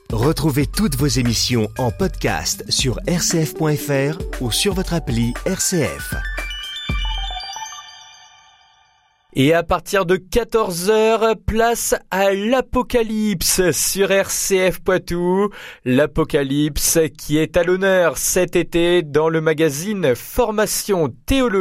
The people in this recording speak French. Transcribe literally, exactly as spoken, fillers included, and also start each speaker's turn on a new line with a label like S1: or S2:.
S1: Retrouvez toutes vos émissions en podcast sur r c f point f r ou sur votre appli R C F.
S2: Et à partir de quatorze heures, place à l'Apocalypse sur R C F Poitou. L'Apocalypse qui est à l'honneur cet été dans le magazine Formation Théologie.